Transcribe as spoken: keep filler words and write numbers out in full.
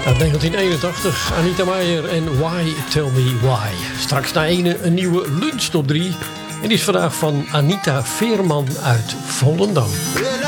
Uit negentien eenentachtig, Anita Meijer en Why Tell Me Why. Straks na ene een nieuwe lunch top drie. En die is vandaag van Anita Veerman uit Volendam.